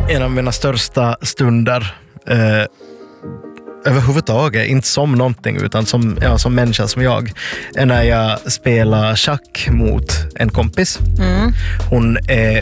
En av mina största stunder överhuvudtaget, inte som någonting utan som människa som jag, är när jag spelar schack mot en kompis. Hon är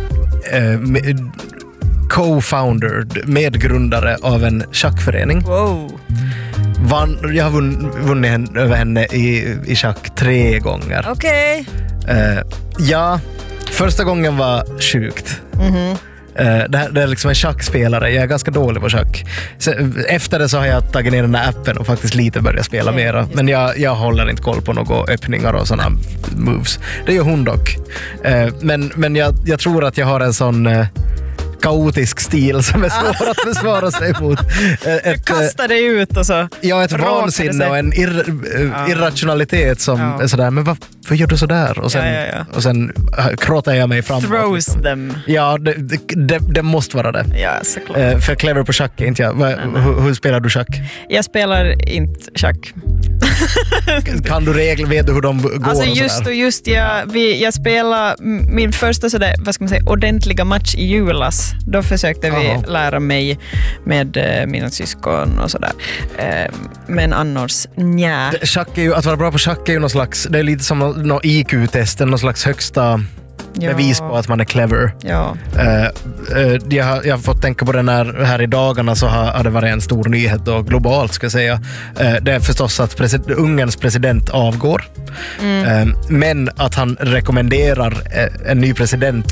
co-founder, medgrundare av en schackförening. Wow. Jag har vunnit över henne i schack 3 gånger. Okej. Ja, första gången var sjukt. Det är liksom en schackspelare. Jag är ganska dålig på schack. Så efter det så har jag tagit ner den där appen och faktiskt lite börjat spela mera. Men jag håller inte koll på några öppningar och sådana moves. Det gör hon dock. Men jag tror att jag har en sån kaotisk stil som är svår att besvara sig mot. Du kastar dig ut och så. Ja, ett vansinne och en irrationalitet som är sådär, men varför gör du sådär? Och sen kråtar jag mig framåt. Throws liksom. them. Ja, det måste vara det. Ja, såklart. För clever på schack är inte jag. Hur spelar du schack? Jag spelar inte schack. Kan du regler? Vet du hur de går? Alltså jag spelade min första sådär, vad ska man säga, ordentliga match i julas. Då försökte vi lära mig med mina syskon och sådär. Men annars, nja. Att vara bra på schack är ju någon slags, det är lite som någon IQ-test, någon slags högsta bevis på att man är clever. Ja. Jag har fått tänka på det när här i dagarna så har det varit en stor nyhet då, globalt ska jag säga. Det är förstås att Ungerns president avgår. Men att han rekommenderar en ny president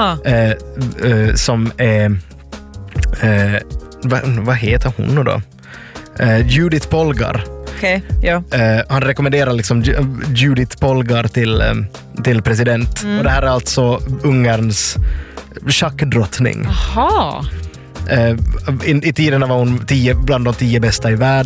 som är vad heter hon nu då? Judith Polgar. Okay, ja. Han rekommenderar liksom Judith Polgar till president. Och det här är alltså Ungerns schackdrottning. Aha. I tiderna var hon bland de 10 bästa i världen.